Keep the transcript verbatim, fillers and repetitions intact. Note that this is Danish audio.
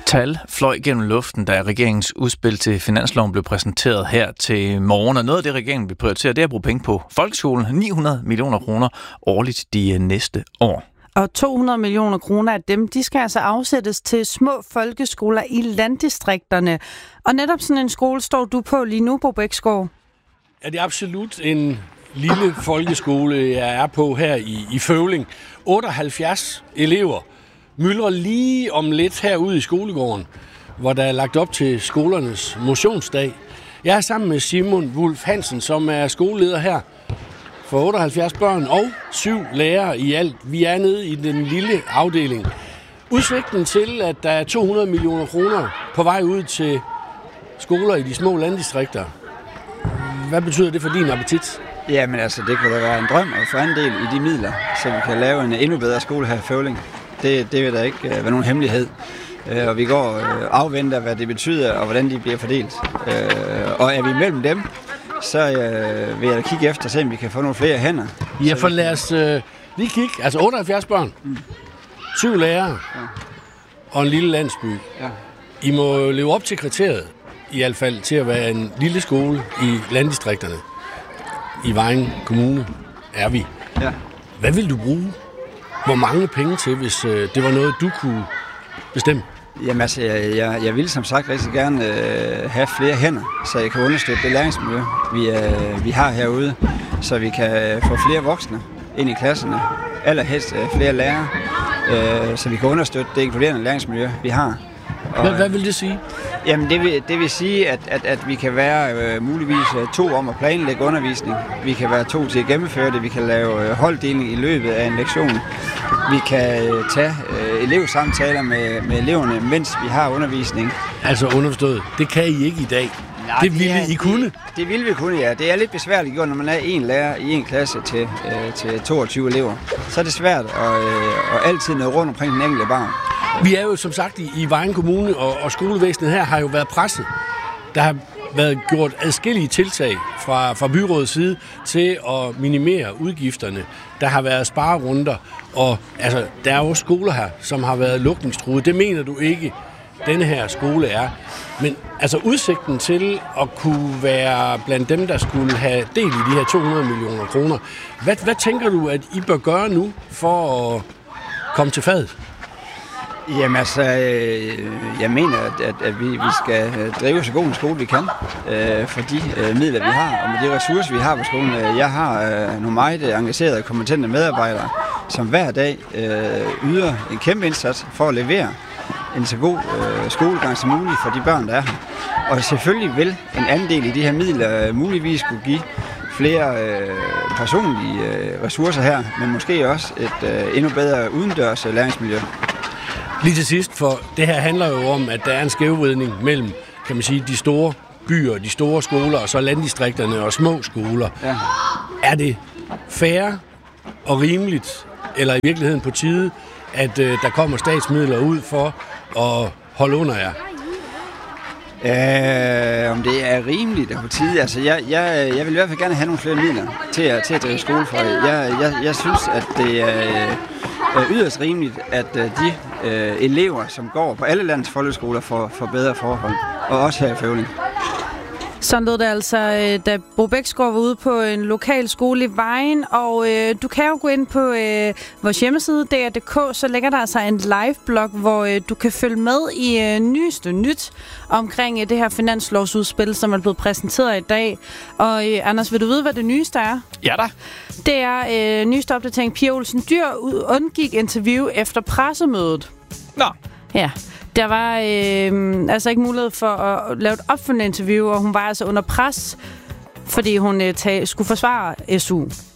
Tal fløj gennem luften, da regeringens udspil til finansloven blev præsenteret her til morgen. Og noget af det, regeringen vil prioritere, det er at bruge penge på folkeskolen. ni hundrede millioner kroner årligt de næste år. Og to hundrede millioner kroner af dem, de skal altså afsættes til små folkeskoler i landdistrikterne. Og netop sådan en skole står du på lige nu, Bo Bæksgaard. Ja, det er absolut en lille folkeskole, jeg er på her i, i Føvling. otteoghalvfjerds elever myldrer lige om lidt herude i skolegården, hvor der er lagt op til skolernes motionsdag. Jeg er sammen med Simon Wulf Hansen, som er skoleleder her for otteoghalvfjerds børn og syv lærere i alt. Vi er nede i den lille afdeling. Udsigten til, at der er to hundrede millioner kroner på vej ud til skoler i de små landdistrikter. Hvad betyder det for din appetit? Jamen altså, det kunne da være en drøm at få andel i de midler, så vi kan lave en endnu bedre skole her i Føvling. Det, det vil da ikke være nogen hemmelighed. Og vi går og afventer, hvad det betyder, og hvordan de bliver fordelt. Og er vi mellem dem, så vil jeg kigge efter, se om vi kan få nogle flere hænder. Ja, for lad os øh, lige kigge. Altså otteoghalvfjerds børn, mm. syv lærere ja. og en lille landsby. Ja. I må leve op til kriteriet, i hvert fald til at være en lille skole i landdistrikterne. I Vejen Kommune er vi. Ja. Hvad vil du bruge? Hvor mange penge til, hvis øh, det var noget, du kunne bestemme? Jamen altså, jeg, jeg, jeg vil som sagt rigtig gerne øh, have flere hænder, så jeg kan understøtte det læringsmiljø, vi, øh, vi har herude, så vi kan få flere voksne ind i klasserne, allerhelst øh, flere lærere, øh, så vi kan understøtte det inkluderende læringsmiljø, vi har. Og, hvad, hvad vil det sige? Jamen det vil, det vil sige, at, at, at vi kan være øh, muligvis to om at planlægge undervisning. Vi kan være to til at gennemføre det. Vi kan lave øh, holddeling i løbet af en lektion. Vi kan øh, tage øh, elevsamtaler med, med eleverne, mens vi har undervisning. Altså underforstået, det kan I ikke i dag. Nej, det ville I kunne? Det, det ville vi kunne, ja. Det er lidt besværligt gjort, når man er en lærer i en klasse til, øh, til toogtyve elever. Så er det svært at, øh, at altid nå rundt omkring den enkelte barn. Vi er jo som sagt i, i Vejen Kommune, og, og skolevæsenet her har jo været presset. Der har været gjort adskillige tiltag fra, fra byrådets side til at minimere udgifterne. Der har været sparerunder, og altså, der er jo skoler her, som har været lukningstruede. Det mener du ikke, denne her skole er. Men altså udsigten til at kunne være blandt dem, der skulle have del i de her to hundrede millioner kroner. Hvad, hvad tænker du, at I bør gøre nu for at komme til fadet? Jamen altså, jeg mener, at, at, at vi, vi skal drive så god en skole, vi kan, øh, for de øh, midler, vi har, og med de ressourcer, vi har på skolen. Jeg har øh, nogle meget engagerede og kompetente medarbejdere, som hver dag øh, yder en kæmpe indsats for at levere en så god øh, skolegang som muligt for de børn, der er her. Og selvfølgelig vil en andel i de her midler øh, muligvis kunne give flere øh, personlige øh, ressourcer her, men måske også et øh, endnu bedre udendørs læringsmiljø. Lige til sidst, for det her handler jo om, at der er en skævvridning mellem, kan man sige, de store byer, de store skoler, og så landdistrikterne og små skoler. Ja. Er det fair og rimeligt, eller i virkeligheden på tide, at øh, der kommer statsmidler ud for at holde under jer? Øh, om det er rimeligt og på tide. Altså, jeg, jeg, jeg vil i hvert fald gerne have nogle flere midler til at, til at drive skole for. Jeg, jeg, jeg synes, at det er yderst rimeligt, at de øh, elever, som går på alle landets folkeskoler, får, får bedre forhold. Og også her i Føvling. Sådan lød det altså, da Bo Bæksgaard var ude på en lokal skole i Vejen, og øh, du kan jo gå ind på øh, vores hjemmeside, D R punktum d k, så ligger der altså en live-blog, hvor øh, du kan følge med i øh, nyeste nyt omkring øh, det her finanslovsudspil, som er blevet præsenteret i dag. Og øh, Anders, vil du vide, hvad det nyeste er? Ja da. Det er øh, nyeste opdatering. Pia Olsen Dyhr undgik interview efter pressemødet. Nå. Ja. Der var øh, altså ikke mulighed for at lave et opfølgende interview, og hun var altså under pres, fordi hun øh, tag, skulle forsvare S U.